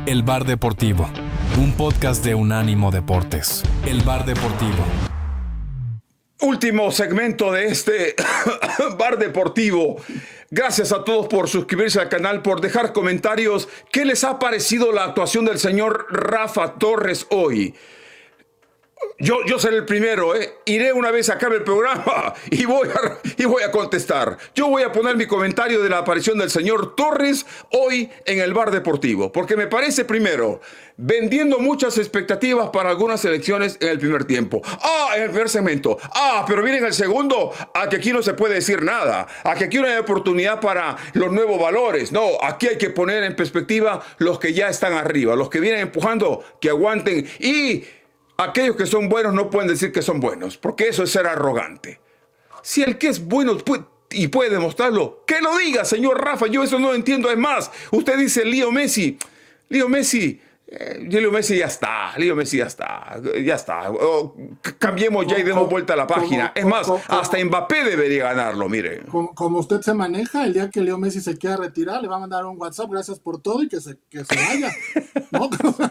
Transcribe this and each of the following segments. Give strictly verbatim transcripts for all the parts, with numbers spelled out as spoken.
El Bar Deportivo, un podcast de Unánimo Deportes. El Bar Deportivo. Último segmento de este Bar Deportivo. Gracias a todos por suscribirse al canal, por dejar comentarios. ¿Qué les ha parecido la actuación del señor Rafa Torres hoy? Yo, yo seré el primero, ¿eh? Iré una vez a acabe el programa y voy, a, y voy a contestar. Yo voy a poner mi comentario de la aparición del señor Torres hoy en el Bar Deportivo, porque me parece, primero, vendiendo muchas expectativas para algunas elecciones en el primer tiempo. Ah, en el primer segmento. Ah, pero miren el segundo, a que aquí no se puede decir nada, a que aquí no hay oportunidad para los nuevos valores. No, aquí hay que poner en perspectiva los que ya están arriba, los que vienen empujando, que aguanten, y aquellos que son buenos no pueden decir que son buenos, porque eso es ser arrogante. Si el que es bueno puede, y puede demostrarlo, que lo diga, señor Rafa. Yo eso no lo entiendo. Es más, usted dice Leo Messi. Leo Messi, eh, Leo Messi ya está. Leo Messi ya está. Ya está. Oh, cambiemos ya y demos vuelta a la página. Es más, hasta Mbappé debería ganarlo, mire. Como, como usted se maneja, el día que Leo Messi se quiera retirar, le va a mandar un WhatsApp, gracias por todo, y que se, que se vaya. ¿No?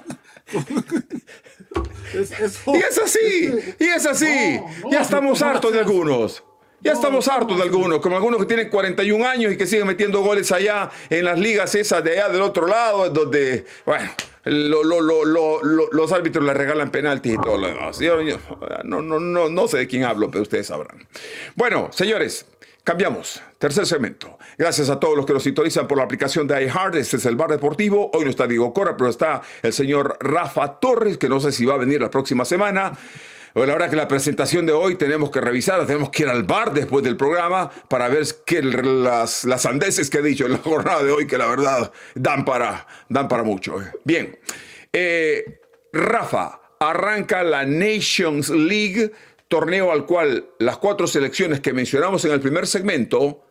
Es, es, y es así, y es así. No, no, ya estamos hartos de algunos. Ya no, estamos hartos de algunos, como algunos que tienen cuarenta y un años y que siguen metiendo goles allá en las ligas esas de allá del otro lado, donde, bueno, lo, lo, lo, lo, lo, los árbitros le regalan penaltis y todo lo demás. Yo, yo, no, no, no, no sé de quién hablo, pero ustedes sabrán. Bueno, señores, cambiamos. Tercer segmento. Gracias a todos los que nos sintonizan por la aplicación de iHeart. Este es el Bar Deportivo. Hoy no está Diego Cora, pero está el señor Rafa Torres, que no sé si va a venir la próxima semana. Bueno, la verdad que la presentación de hoy tenemos que revisarla, tenemos que ir al bar después del programa para ver que las, las sandeces que he dicho en la jornada de hoy, que la verdad dan para, dan para mucho. Bien, eh, Rafa, arranca la Nations League, torneo al cual las cuatro selecciones que mencionamos en el primer segmento,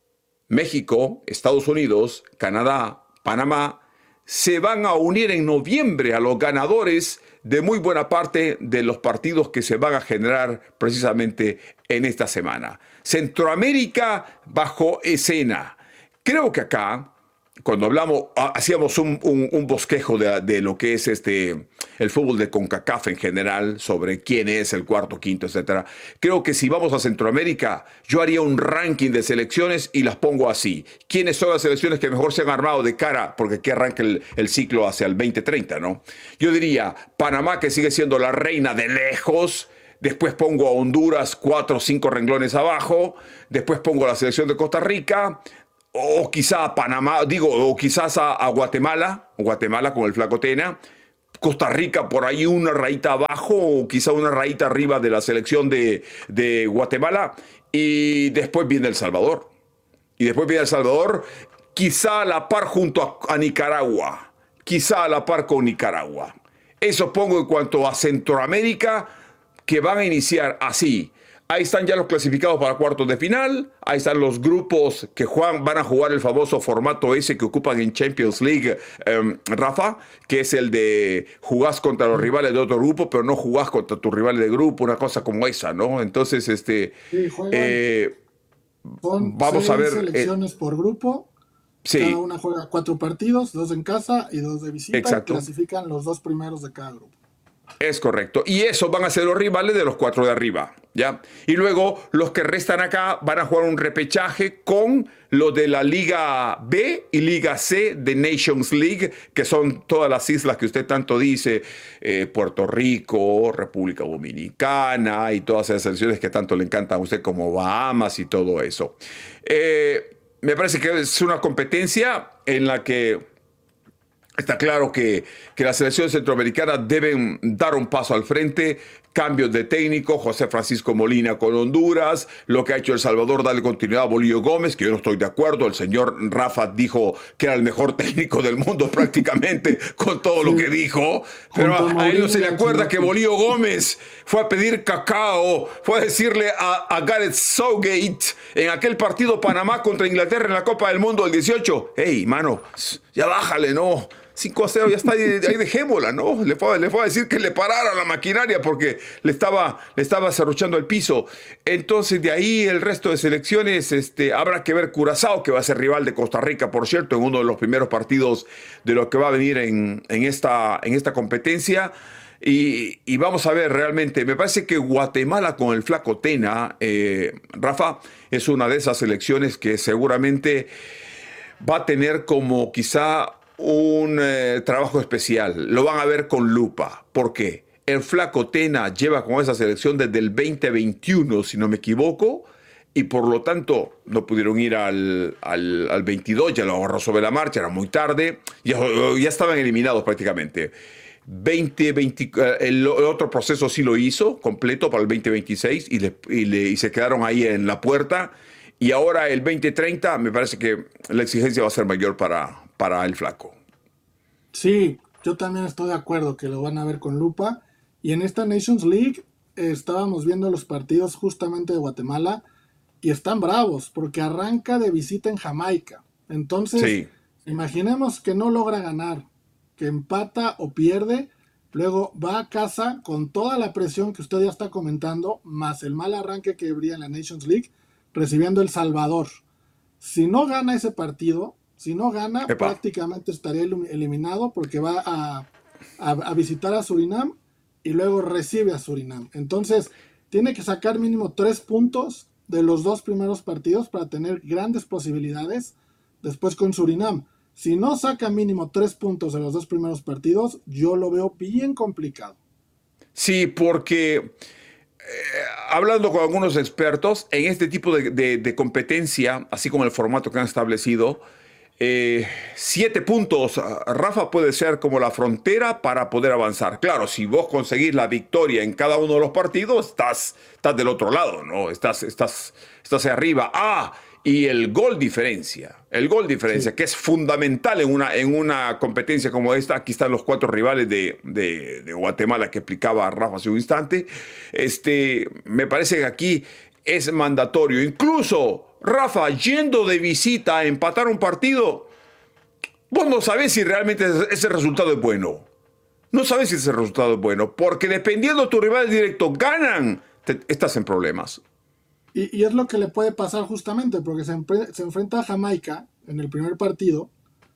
México, Estados Unidos, Canadá, Panamá, se van a unir en noviembre a los ganadores de muy buena parte de los partidos que se van a generar precisamente en esta semana. Centroamérica bajo escena. Creo que acá, cuando hablamos, hacíamos un, un, un bosquejo de, de lo que es este, el fútbol de CONCACAF en general, sobre quién es el cuarto, quinto, etcétera. Creo que si vamos a Centroamérica, yo haría un ranking de selecciones y las pongo así. ¿Quiénes son las selecciones que mejor se han armado de cara? Porque aquí arranca el, el ciclo hacia el veinte treinta, ¿no? Yo diría Panamá, que sigue siendo la reina de lejos. Después pongo a Honduras cuatro o cinco renglones abajo. Después pongo a la selección de Costa Rica. O quizá a Panamá, digo, o quizás a, a Guatemala, Guatemala con el Flaco Tena, Costa Rica por ahí una rayita abajo, o quizá una rayita arriba de la selección de, de Guatemala, y después viene El Salvador. Y después viene El Salvador, quizá a la par junto a, a Nicaragua, quizá a la par con Nicaragua. Eso pongo en cuanto a Centroamérica, que van a iniciar así. Ahí están ya los clasificados para cuartos de final. Ahí están los grupos que juegan, van a jugar el famoso formato ese que ocupan en Champions League, eh, Rafa, que es el de jugás contra los rivales de otro grupo, pero no jugás contra tus rivales de grupo, una cosa como esa, ¿no? Entonces, este, sí, eh, Son vamos a ver. Selecciones eh, por grupo. Sí. Cada una juega cuatro partidos, dos en casa y dos de visita. Exacto. Y clasifican los dos primeros de cada grupo. Es correcto. Y esos van a ser los rivales de los cuatro de arriba, ¿ya? Y luego los que restan acá van a jugar un repechaje con los de la Liga B y Liga C de Nations League, que son todas las islas que usted tanto dice, eh, Puerto Rico, República Dominicana y todas esas selecciones que tanto le encantan a usted, como Bahamas y todo eso. Eh, me parece que es una competencia en la que está claro que, que las selecciones centroamericanas deben dar un paso al frente. Cambios de técnico, José Francisco Molina con Honduras, lo que ha hecho El Salvador, darle continuidad a Bolillo Gómez, que yo no estoy de acuerdo. El señor Rafa dijo que era el mejor técnico del mundo prácticamente con todo lo que dijo, pero a, a él no se le acuerda que Bolillo Gómez fue a pedir cacao, fue a decirle a, a Gareth Southgate en aquel partido Panamá contra Inglaterra en la Copa del Mundo del dieciocho, hey, mano, ya bájale, ¿no? cinco a cero, ya está ahí, ahí dejémosla, ¿no? Le fue, le fue a decir que le parara la maquinaria porque le estaba, le estaba cerruchando el piso. Entonces, de ahí el resto de selecciones, este, habrá que ver Curazao, que va a ser rival de Costa Rica, por cierto, en uno de los primeros partidos de lo que va a venir en, en, esta, en esta competencia. Y, y vamos a ver realmente, me parece que Guatemala con el Flaco Tena, eh, Rafa, es una de esas selecciones que seguramente va a tener como quizá un eh, trabajo especial. Lo van a ver con lupa. ¿Por qué? El Flaco Tena lleva con esa selección desde el veinte veintiuno, si no me equivoco, y por lo tanto no pudieron ir al, al, al veintidós, ya lo agarró sobre la marcha, era muy tarde, ya, ya estaban eliminados prácticamente. veinte veinte, el, el otro proceso sí lo hizo completo para el veinte veintiséis y, le, y, le, y se quedaron ahí en la puerta. Y ahora el veinte treinta me parece que la exigencia va a ser mayor para, para el Flaco. Sí, yo también estoy de acuerdo que lo van a ver con lupa. Y en esta Nations League eh, estábamos viendo los partidos justamente de Guatemala y están bravos porque arranca de visita en Jamaica. Entonces, sí. Imaginemos que no logra ganar, que empata o pierde, luego va a casa con toda la presión que usted ya está comentando, más el mal arranque que habría en la Nations League, recibiendo El Salvador. Si no gana ese partido, si no gana, Epa. prácticamente estaría eliminado porque va a, a, a visitar a Surinam y luego recibe a Surinam. Entonces, tiene que sacar mínimo tres puntos de los dos primeros partidos para tener grandes posibilidades después con Surinam. Si no saca mínimo tres puntos de los dos primeros partidos, yo lo veo bien complicado. Sí, porque... Eh, hablando con algunos expertos, en este tipo de, de, de competencia, así como el formato que han establecido, eh, siete puntos, Rafa, puede ser como la frontera para poder avanzar. Claro, si vos conseguís la victoria en cada uno de los partidos, estás, estás del otro lado, ¿no? Estás, estás, estás arriba. Ah, y el gol diferencia, el gol diferencia, sí. que es fundamental en una, en una competencia como esta. Aquí están los cuatro rivales de, de, de Guatemala que explicaba Rafa hace un instante. Este, me parece que aquí es mandatorio. Incluso, Rafa, yendo de visita a empatar un partido, vos no sabés si realmente ese resultado es bueno. No sabés si ese resultado es bueno, porque dependiendo de tu rival directo, ganan, te, estás en problemas. Y, y es lo que le puede pasar justamente, porque se, empre- se enfrenta a Jamaica en el primer partido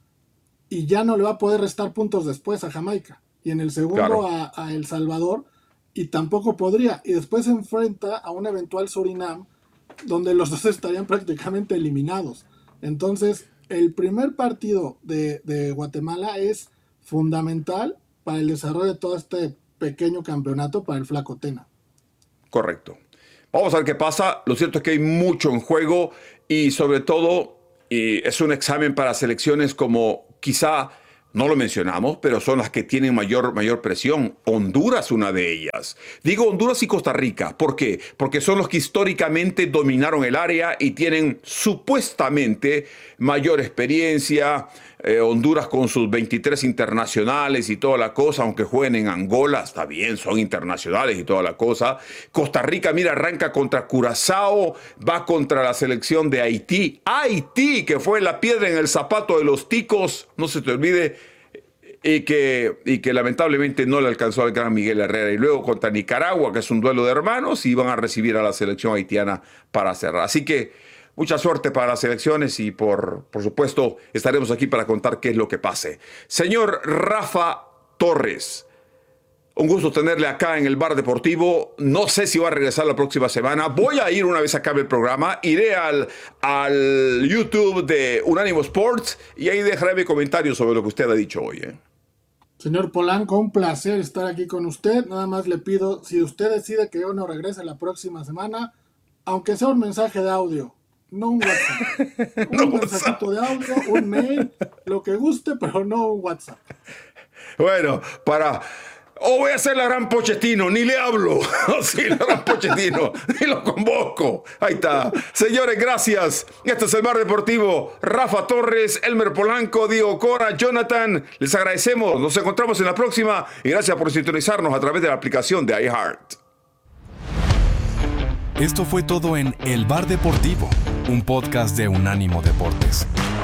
y ya no le va a poder restar puntos después a Jamaica. Y en el segundo claro. a, a El Salvador y tampoco podría. Y después se enfrenta a un eventual Surinam donde los dos estarían prácticamente eliminados. Entonces, el primer partido de, de Guatemala es fundamental para el desarrollo de todo este pequeño campeonato para el Flaco Tena. Correcto. Vamos a ver qué pasa. Lo cierto es que hay mucho en juego y sobre todo y es un examen para selecciones como quizá, no lo mencionamos, pero son las que tienen mayor, mayor presión. Honduras, una de ellas. Digo Honduras y Costa Rica. ¿Por qué? Porque son los que históricamente dominaron el área y tienen supuestamente mayor experiencia. Eh, Honduras con sus veintitrés internacionales y toda la cosa, aunque jueguen en Angola, está bien, son internacionales y toda la cosa. Costa Rica, mira, arranca contra Curazao, va contra la selección de Haití. Haití, que fue la piedra en el zapato de los ticos, no se te olvide, y que, y que lamentablemente no le alcanzó al gran Miguel Herrera. Y luego contra Nicaragua, que es un duelo de hermanos, y van a recibir a la selección haitiana para cerrar. Así que mucha suerte para las elecciones y por, por supuesto estaremos aquí para contar qué es lo que pase. Señor Rafa Torres, un gusto tenerle acá en el Bar Deportivo. No sé si va a regresar la próxima semana. Voy a ir una vez acabe el programa. Iré al, al YouTube de Unánimo Sports y ahí dejaré mi comentario sobre lo que usted ha dicho hoy. ¿eh? Señor Polanco, un placer estar aquí con usted. Nada más le pido, si usted decide que yo no regrese la próxima semana, aunque sea un mensaje de audio, no un WhatsApp. Un no mensajito WhatsApp. de audio, un mail, lo que guste, pero no un WhatsApp. Bueno, para... O voy a hacer la gran Pochettino, ni le hablo. Sí, la gran Pochettino, ni lo convoco. Ahí está. Señores, gracias. Este es el Bar Deportivo. Rafa Torres, Elmer Polanco, Diego Cora, Jonathan. Les agradecemos. Nos encontramos en la próxima. Y gracias por sintonizarnos a través de la aplicación de iHeart. Esto fue todo en El Bar Deportivo, un podcast de Unánimo Deportes.